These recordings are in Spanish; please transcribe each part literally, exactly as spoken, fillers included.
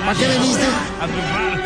¿Para qué viniste? A triunfar.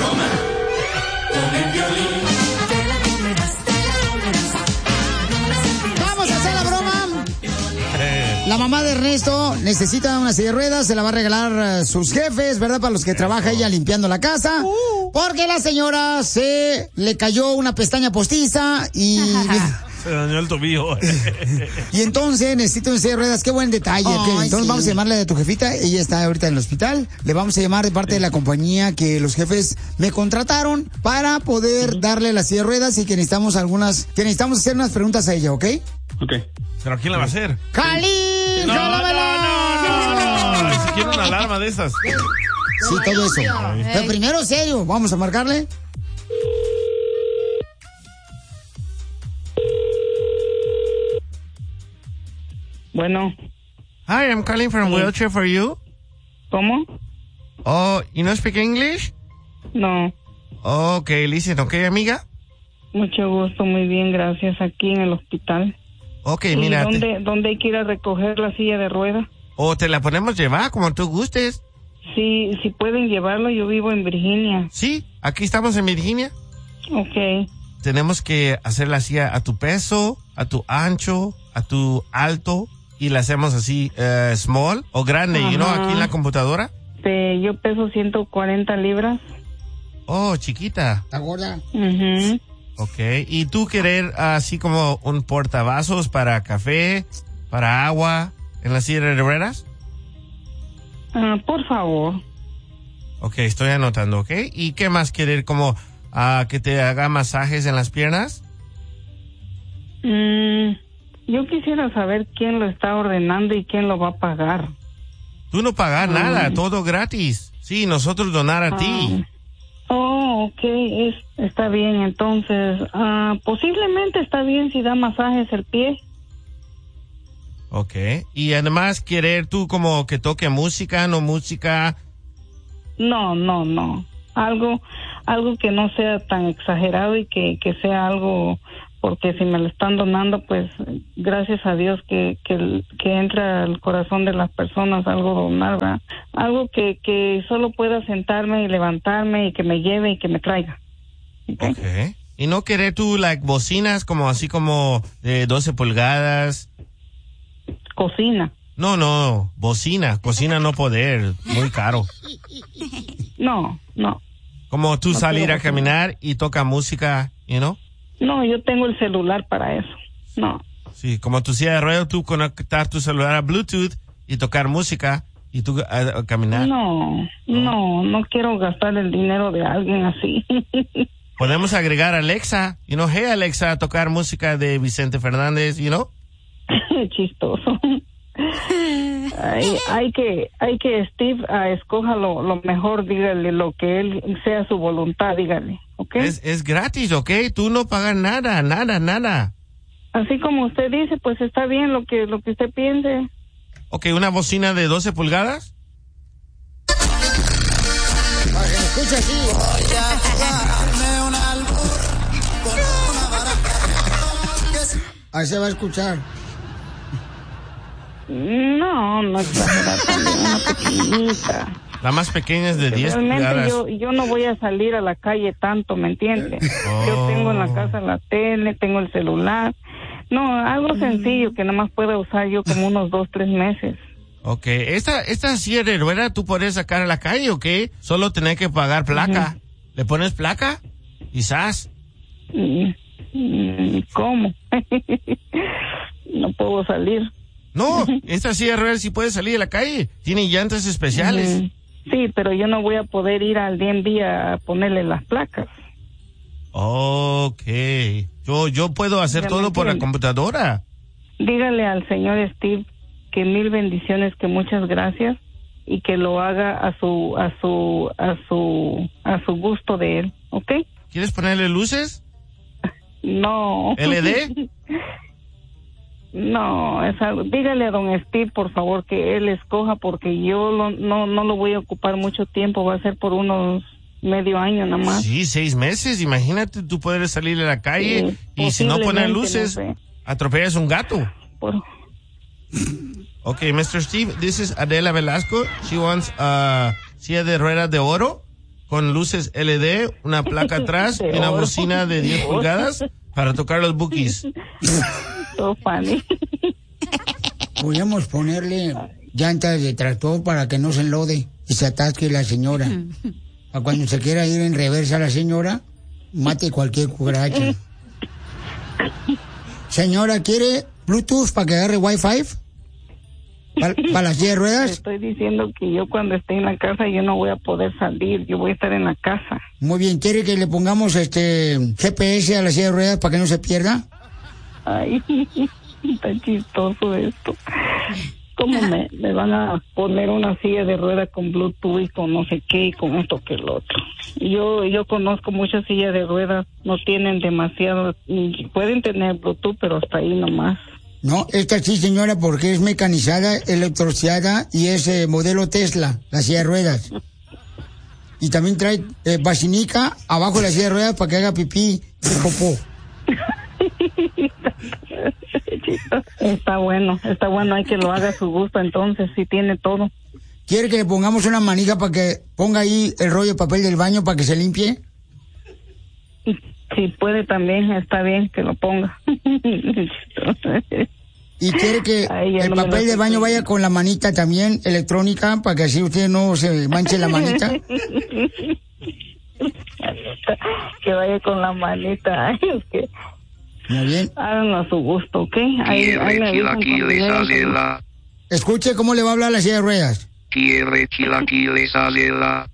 Vamos a hacer la broma. La mamá de Ernesto necesita una silla de ruedas, se la va a regalar uh, sus jefes, ¿verdad? Para los que trabaja ella limpiando la casa. Porque la señora se le cayó una pestaña postiza y... Se dañó el tobillo. Y entonces necesito una silla de ruedas. Qué buen detalle. Ay, okay. Entonces sí. vamos a llamarle a tu jefita. Ella está ahorita en el hospital. Le vamos a llamar de parte de la compañía que los jefes me contrataron para poder darle la silla de ruedas y que necesitamos algunas, que necesitamos hacer unas preguntas a ella, ¿ok? Ok. ¿Pero quién la va a hacer? ¡Cali! No, no, no, no, no. Si quiere una alarma de esas. Sí, todo eso. Pero primero serio. Vamos a marcarle. Bueno. Hi, I'm calling from Wheelchair for You. ¿Cómo? Oh, you don't speak English? No. Okay, listen, okay, amiga. Mucho gusto, muy bien, gracias. Aquí en el hospital. Okay, ¿Y mira. dónde, te- dónde hay que ir a recoger la silla de ruedas? O te la podemos llevar como tú gustes. Sí, si pueden llevarlo, yo vivo en Virginia. Sí, aquí estamos en Virginia. Ok. Tenemos que hacer la silla a tu peso, a tu ancho, a tu alto. Y la hacemos así, eh, small o grande, you know, Ajá. aquí en la computadora. Este, yo peso ciento cuarenta libras. Oh, chiquita. ¿Está gorda? Mhm. Okay. ¿Y tú querer así como un portavasos para café, para agua, en la silla de ruedas? Ah, por favor. Ok, estoy anotando, ¿ok? ¿Y qué más querer? ¿Como ah, que te haga masajes en las piernas? Mm, yo quisiera saber quién lo está ordenando y quién lo va a pagar. Tú no pagas Mm. nada, todo gratis. Sí, nosotros donar a ti. Oh, ok, es, está bien, entonces, ah, posiblemente está bien si da masajes el pie. Ok. Y además querer tú como que toque música, no música. No, no, no, algo, algo que no sea tan exagerado y que, que sea algo, porque si me lo están donando, pues, gracias a Dios que, que, que entra al corazón de las personas algo donar, ¿verdad? Algo que, que solo pueda sentarme y levantarme y que me lleve y que me traiga. Ok. Y no querer tú, like, bocinas como así como de doce pulgadas. Cocina. No, no, bocina, cocina no poder, muy caro. No, no. Como tú No salir quiero a caminar y toca música, you know? No, yo tengo el celular para eso. No. Sí, como tu silla de ruedas, tú conectar tu celular a Bluetooth y tocar música y tú a, a caminar. No, no, no quiero gastar el dinero de alguien así. Podemos agregar a Alexa, you know, hey Alexa, tocar música de Vicente Fernández, you know? Chistoso. hay, hay que, hay que Steve uh, escoja lo, lo mejor, dígale lo que él sea su voluntad, dígale, ¿ok? Es, es gratis, ¿ok? Tú no pagas nada, nada, nada. Así como usted dice, pues está bien lo que, lo que usted piense. Ok, una bocina de doce pulgadas. Para que me escuche aquí. Voy a jugarme un albur con una baraja que se- Ahí se va a escuchar. No, no exagerar también, una pequeñita. La más pequeña es de diez Realmente pulgadas. yo, yo no voy a salir a la calle tanto, ¿me entiende? Oh. Yo tengo en la casa la tele, tengo el celular. No, algo sencillo que nada más pueda usar yo como unos dos, tres meses. Ok, esta, esta silla de rueda tú puedes sacar a la calle, ¿ok? Solo tenés que pagar placa. ¿Le pones placa? Quizás. Mm, mm, ¿Cómo? No puedo salir. No, esta silla de ruedas sí puede salir a la calle. Tiene llantas especiales. Mm, Sí, pero yo no voy a poder ir al D M V a ponerle las placas. Ok. Yo, yo puedo hacer Ya me todo por la entiende. computadora. Dígale al señor Steve que mil bendiciones, que muchas gracias y que lo haga a su a su a su a su gusto de él, ¿ok? ¿Quieres ponerle luces? No. ¿L E D? No, es algo. Dígale a don Steve, por favor, que él escoja porque yo lo, no no lo voy a ocupar mucho tiempo, va a ser por unos medio año nada más. Sí, seis meses. Imagínate, tú puedes salir a la calle Sí, y si no pones posiblemente, luces, no sé. atropellas un gato. Por- Okay, mister Steve, this is Adela Velasco. She wants a silla de ruedas de oro con luces L E D, una placa atrás y una bocina de diez pulgadas para tocar los bookies. So funny. Podríamos ponerle llantas de tractor para que no se enlode y se atasque la señora. Para cuando se quiera ir en reversa la señora, mate cualquier cucaracha. Señora, ¿quiere Bluetooth para que agarre Wi-Fi? ¿Para pa la silla de ruedas? Estoy diciendo que yo cuando esté en la casa yo no voy a poder salir, yo voy a estar en la casa. Muy bien, ¿quiere que le pongamos este G P S a la silla de ruedas para que no se pierda? Ay, está chistoso esto. ¿Cómo me, me van a poner una silla de ruedas con Bluetooth y con no sé qué y con esto que el otro? Yo yo conozco muchas sillas de ruedas, no tienen demasiado, pueden tener Bluetooth, pero hasta ahí nomás. No, esta sí, señora, porque es mecanizada, electrociada y es eh, modelo Tesla, la silla de ruedas. Y también trae eh, vacinica abajo de la silla de ruedas para que haga pipí y popó. Está bueno, está bueno, hay que lo haga a su gusto, entonces, sí tiene todo. ¿Quiere que le pongamos una manija para que ponga ahí el rollo de papel del baño para que se limpie? Si puede también, está bien que lo ponga. ¿Y quiere que Ay, el no papel de baño vaya con la manita también electrónica para que así usted no se manche la manita? Que vaya con la manita. Ay, es que muy bien. háganlo a su gusto, ¿ok? Ahí, ahí me avisan cuando lleguen. Escuche cómo le va a hablar la silla de ruedas. Quiere chilaquiles, alela.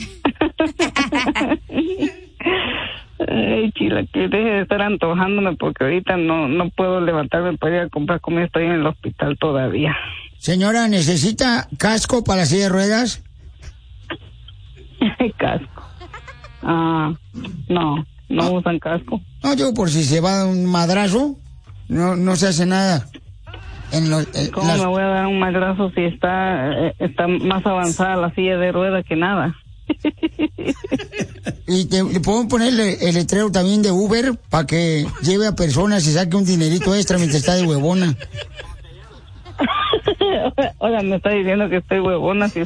Ay, chila, que deje de estar antojándome porque ahorita no no puedo levantarme para ir a comprar comida, estoy en el hospital todavía. Señora, ¿necesita casco para la silla de ruedas? Casco. Ah, no, no Ah. usan casco. No, yo por si se va un madrazo, no no se hace nada. En los, eh, ¿Cómo las- me voy a dar un madrazo si está eh, está más avanzada la silla de ruedas que nada? Y te, le puedo poner el, el letrero también de Uber para que lleve a personas y saque un dinerito extra mientras está de huevona. Oiga, me está diciendo que estoy huevona si